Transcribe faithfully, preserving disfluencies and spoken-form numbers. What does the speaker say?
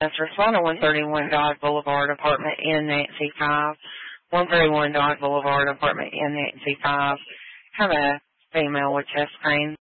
Let's respond to one thirty-one Dodge Boulevard, apartment N Nancy five. one thirty-one Dodge Boulevard, apartment N Nancy five. Have a female with chest pain.